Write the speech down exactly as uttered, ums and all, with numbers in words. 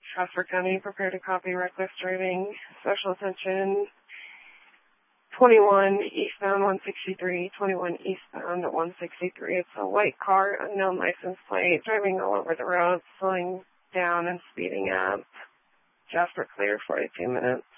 Shasta County, prepare to copy reckless driving. Special attention. twenty-one eastbound one sixty-three, twenty-one eastbound at one sixty-three. It's a white car, unknown license plate, driving all over the road, slowing down and speeding up. Jasper clear, forty-two minutes.